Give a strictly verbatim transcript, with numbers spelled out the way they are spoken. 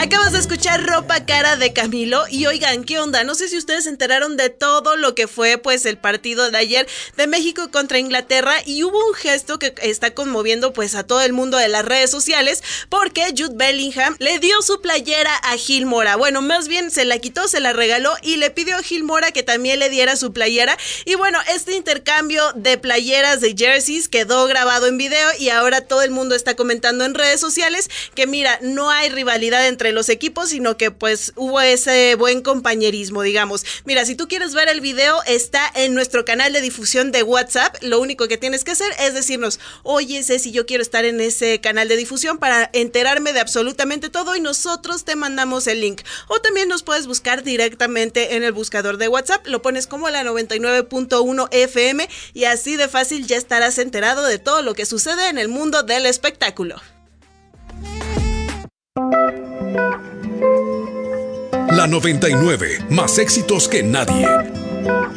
Acabas de escuchar Ropa Cara de Camilo y oigan, ¿qué onda? No sé si ustedes se enteraron de todo lo que fue pues el partido de ayer de México contra Inglaterra y hubo un gesto que está conmoviendo pues a todo el mundo de las redes sociales porque Jude Bellingham le dio su playera a Gil Mora. Bueno, más bien se la quitó, se la regaló y le pidió a Gil Mora que también le diera su playera y bueno, este intercambio de playeras, de jerseys quedó grabado en video y ahora todo el mundo está comentando en redes sociales que mira, no hay rivalidad entre los equipos, sino que pues hubo ese buen compañerismo, digamos. Mira, si tú quieres ver el video, está en nuestro canal de difusión de WhatsApp. Lo único que tienes que hacer es decirnos, oye, Ceci, yo quiero estar en ese canal de difusión para enterarme de absolutamente todo y nosotros te mandamos el link. O también nos puedes buscar directamente en el buscador de WhatsApp, lo pones como la noventa y nueve punto uno F M y así de fácil ya estarás enterado de todo lo que sucede en el mundo del espectáculo. La noventa y nueve, más éxitos que nadie.